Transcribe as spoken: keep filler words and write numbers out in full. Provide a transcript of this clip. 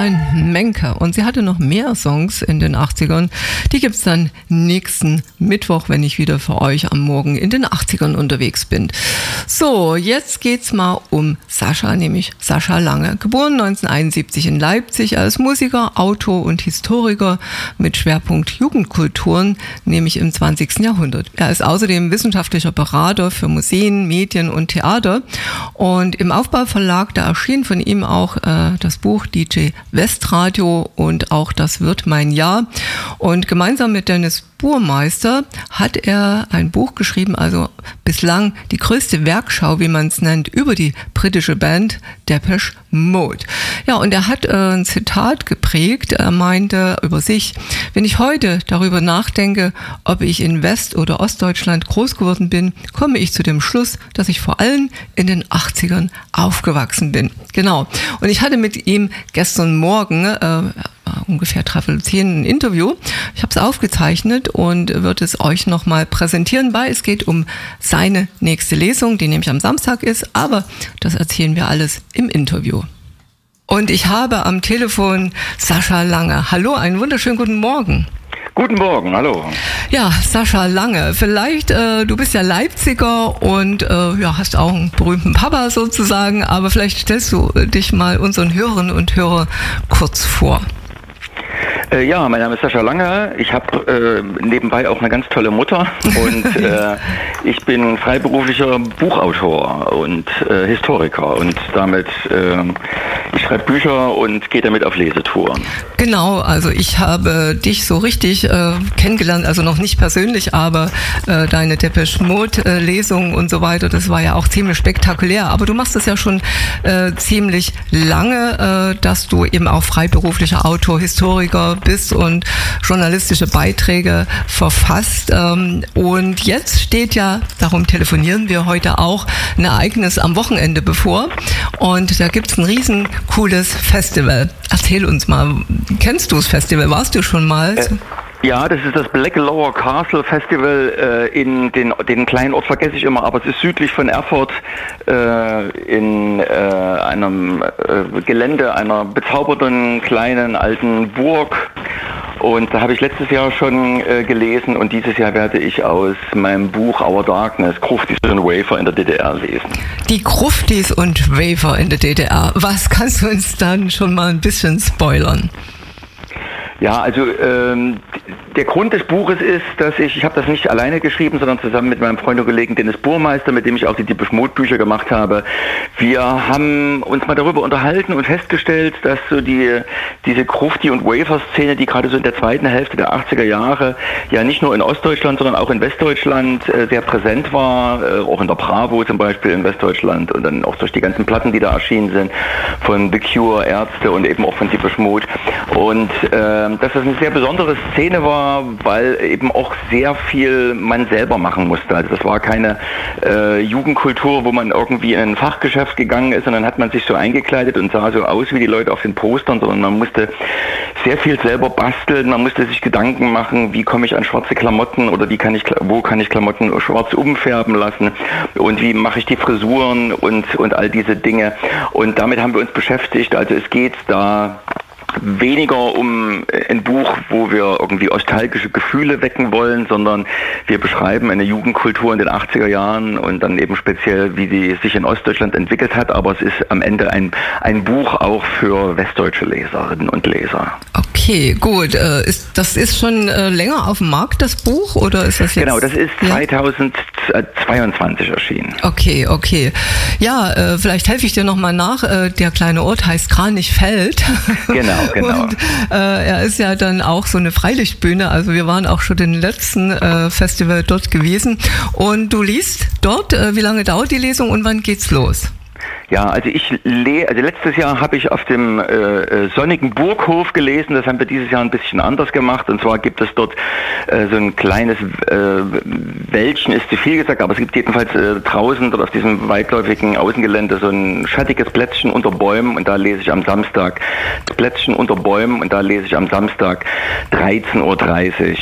Fräulein Menke. Und sie hatte noch mehr Songs in den achtzigern. Die gibt's dann nächsten Mittwoch, wenn ich wieder für euch am Morgen in den achtzigern unterwegs bin. So, jetzt geht's mal um Sascha, nämlich Sascha Lange. Geboren neunzehnhunderteinundsiebzig in Leipzig als Musiker, Autor und Historiker mit Schwerpunkt Jugendkulturen, nämlich im zwanzigsten Jahrhundert. Er ist außerdem wissenschaftlicher Berater für Museen, Medien und Theater. Und im Aufbauverlag, da erschien von ihm auch äh, das Buch D J Westradio und auch Das wird mein Jahr. Und gemeinsam mit Dennis Burmeister hat er ein Buch geschrieben, also bislang die größte Werkschau, wie man es nennt, über die britische Band Depeche Mode. Ja, und er hat äh, ein Zitat geprägt. Er meinte über sich: Wenn ich heute darüber nachdenke, ob ich in West- oder Ostdeutschland groß geworden bin, komme ich zu dem Schluss, dass ich vor allem in den achtzigern aufgewachsen bin. Genau. Und ich hatte mit ihm gestern Morgen äh, ungefähr dreiviertel zehn ein Interview. Ich habe es aufgezeichnet und würde es euch nochmal präsentieren, weil es geht um seine nächste Lesung, die nämlich am Samstag ist, aber das erzählen wir alles im Interview. Und ich habe am Telefon Sascha Lange. Hallo, einen wunderschönen guten Morgen. Guten Morgen, hallo. Ja, Sascha Lange, vielleicht, äh, du bist ja Leipziger und äh, ja, hast auch einen berühmten Papa sozusagen, aber vielleicht stellst du dich mal unseren Hörerinnen und Hörern kurz vor. Äh, ja, mein Name ist Sascha Lange. Ich habe äh, nebenbei auch eine ganz tolle Mutter und äh, ich bin freiberuflicher Buchautor und äh, Historiker und damit, äh, ich schreibe Bücher und gehe damit auf Lesetouren. Genau, also ich habe dich so richtig äh, kennengelernt, also noch nicht persönlich, aber äh, deine Depeche Mode äh, Lesung und so weiter, das war ja auch ziemlich spektakulär, aber du machst es ja schon äh, ziemlich lange, äh, dass du eben auch freiberuflicher Autor, Historiker bist und journalistische Beiträge verfasst. Und jetzt steht ja, darum telefonieren wir heute auch, ein Ereignis am Wochenende bevor. Und da gibt es ein riesen cooles Festival. Erzähl uns mal, kennst du das Festival? Warst du schon mal? Äh. Ja, das ist das Black Lower Castle Festival äh, in den, den kleinen Ort vergesse ich immer, aber es ist südlich von Erfurt äh, in äh, einem äh, Gelände einer bezauberten kleinen alten Burg. Und da habe ich letztes Jahr schon äh, gelesen und dieses Jahr werde ich aus meinem Buch Our Darkness Gruftis und Wafer in der D D R lesen. Die Gruftis und Wafer in der D D R. Was kannst du uns dann schon mal ein bisschen spoilern? Ja, also ähm, der Grund des Buches ist, dass ich, ich habe das nicht alleine geschrieben, sondern zusammen mit meinem Freund und Kollegen Dennis Burmeister, mit dem ich auch die Depeche Mode Bücher gemacht habe. Wir haben uns mal darüber unterhalten und festgestellt, dass so die diese Grufti- und Wafer-Szene, die gerade so in der zweiten Hälfte der achtziger Jahre ja nicht nur in Ostdeutschland, sondern auch in Westdeutschland äh, sehr präsent war, äh, auch in der Bravo zum Beispiel in Westdeutschland und dann auch durch die ganzen Platten, die da erschienen sind, von The Cure, Ärzte und eben auch von Depeche Mode. Und äh, dass das eine sehr besondere Szene war, weil eben auch sehr viel man selber machen musste. Also das war keine äh, Jugendkultur, wo man irgendwie in ein Fachgeschäft gegangen ist und dann hat man sich so eingekleidet und sah so aus wie die Leute auf den Postern, sondern man musste sehr viel selber basteln, man musste sich Gedanken machen, wie komme ich an schwarze Klamotten oder wie kann ich, wo kann ich Klamotten schwarz umfärben lassen und wie mache ich die Frisuren und, und all diese Dinge. Und damit haben wir uns beschäftigt. Also es geht da weniger um ein Buch, wo wir irgendwie nostalgische Gefühle wecken wollen, sondern wir beschreiben eine Jugendkultur in den achtziger Jahren und dann eben speziell, wie die sich in Ostdeutschland entwickelt hat, aber es ist am Ende ein, ein Buch auch für westdeutsche Leserinnen und Leser. Okay, gut. Äh, ist, das ist schon äh, länger auf dem Markt, das Buch, oder ist das jetzt? Genau, das ist ja? zweitausendzweiundzwanzig erschienen. Okay, okay. Ja, äh, vielleicht helfe ich dir nochmal nach. Äh, der kleine Ort heißt Kranichfeld. Genau. Genau. Und äh, er ist ja dann auch so eine Freilichtbühne, also wir waren auch schon den letzten äh, Festival dort gewesen. Und du liest dort, äh, wie lange dauert die Lesung und wann geht's los? Ja, also ich le also letztes Jahr habe ich auf dem äh, sonnigen Burghof gelesen, das haben wir dieses Jahr ein bisschen anders gemacht und zwar gibt es dort äh, so ein kleines äh, Wäldchen, ist zu viel gesagt, aber es gibt jedenfalls äh, draußen dort auf diesem weitläufigen Außengelände so ein schattiges Plätzchen unter Bäumen und da lese ich am Samstag, das Plätzchen unter Bäumen und da lese ich am Samstag dreizehn Uhr dreißig